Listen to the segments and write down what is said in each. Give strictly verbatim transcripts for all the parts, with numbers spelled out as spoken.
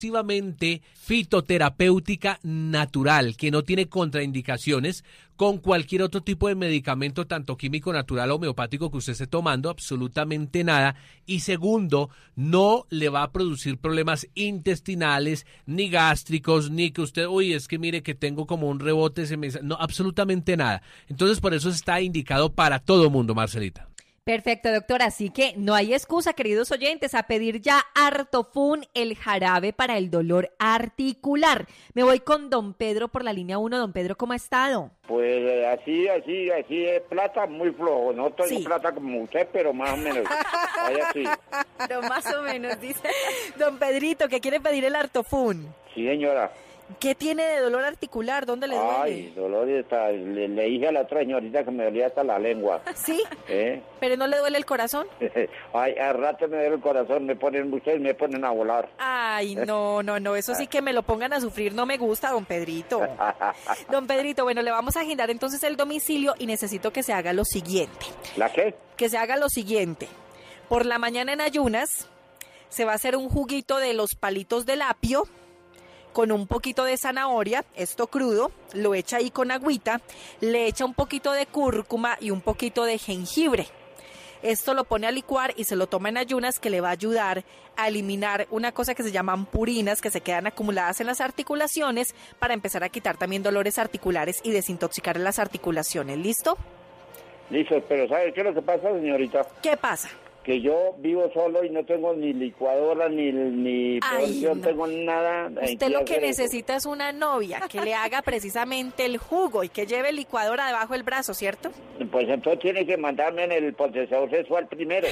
exclusivamente fitoterapéutica natural, que no tiene contraindicaciones con cualquier otro tipo de medicamento, tanto químico, natural o homeopático que usted esté tomando, absolutamente nada. Y segundo, no le va a producir problemas intestinales, ni gástricos, ni que usted, uy, es que mire que tengo como un rebote, se me... no, absolutamente nada. Entonces, por eso está indicado para todo mundo, Marcelita. Perfecto, doctora. Así que no hay excusa, queridos oyentes, a pedir ya Artofun, el jarabe para el dolor articular. Me voy con don Pedro por la línea uno. Don Pedro, ¿cómo ha estado? Pues así, así, así es plata, muy flojo. No tengo Sí. plata como usted, pero más o menos. Ahí así. Pero más o menos, dice don Pedrito, que quiere pedir el Artofun. Sí, señora. ¿Qué tiene de dolor articular? ¿Dónde le duele? Ay, dolor, está, le, le dije a la otra señorita que me dolía hasta la lengua. ¿Sí? ¿Eh? ¿Pero no le duele el corazón? Ay, al rato me duele el corazón, me ponen, ustedes me ponen a volar. Ay, no, no, no, eso sí que me lo pongan a sufrir no me gusta, don Pedrito. Don Pedrito, bueno, le vamos a agendar entonces el domicilio y necesito que se haga lo siguiente. ¿La qué? Que se haga lo siguiente. Por la mañana en ayunas se va a hacer un juguito de los palitos del apio con un poquito de zanahoria, esto crudo, lo echa ahí con agüita, le echa un poquito de cúrcuma y un poquito de jengibre. Esto lo pone a licuar y se lo toma en ayunas, que le va a ayudar a eliminar una cosa que se llaman purinas, que se quedan acumuladas en las articulaciones, para empezar a quitar también dolores articulares y desintoxicar las articulaciones. ¿Listo? Listo, pero ¿sabe qué es lo que pasa, señorita? ¿Qué pasa? Que yo vivo solo y no tengo ni licuadora, ni, ni Ay, porción, no. tengo nada. Usted lo que necesita es una novia que le haga precisamente el jugo y que lleve licuadora debajo del brazo, ¿cierto? Pues entonces tiene que mandarme en el procesador sexual primero.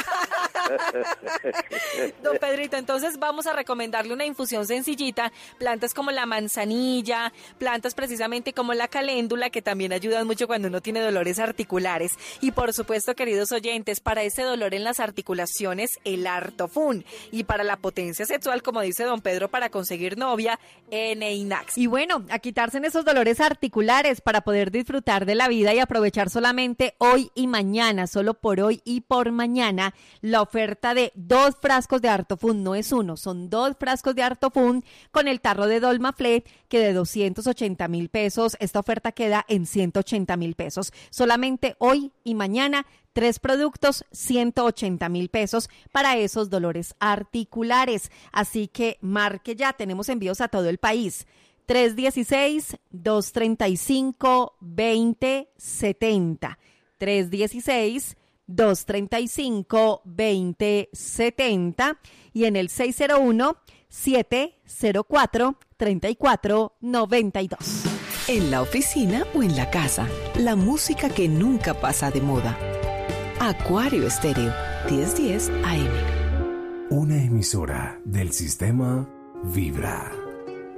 Don Pedrito, entonces vamos a recomendarle una infusión sencillita, plantas como la manzanilla, plantas precisamente como la caléndula, que también ayudan mucho cuando uno tiene dolores articulares. Y por supuesto, queridos oyentes, para ese dolor en las articulaciones, el Artofun. Y para la potencia sexual, como dice don Pedro, para conseguir novia, Eneinax. Y bueno, a quitarse esos dolores articulares para poder disfrutar de la vida y aprovechar solamente hoy y mañana, solo por hoy y por mañana, la oferta de dos frascos de Artofun. No es uno, son dos frascos de Artofun con el tarro de Dolmaflé, que de doscientos ochenta mil pesos, esta oferta queda en ciento ochenta mil pesos. Solamente hoy y mañana, tres productos, ciento ochenta mil pesos para esos dolores articulares. Así que marque ya, tenemos envíos a todo el país. tres uno seis, dos tres cinco, dos cero siete cero. tres uno seis, dos tres cinco, dos cero siete cero y en el seis cero uno, siete cero cuatro, tres cuatro nueve dos. En la oficina o en la casa, la música que nunca pasa de moda. Acuario Estéreo, diez diez A M. Una emisora del sistema Vibra.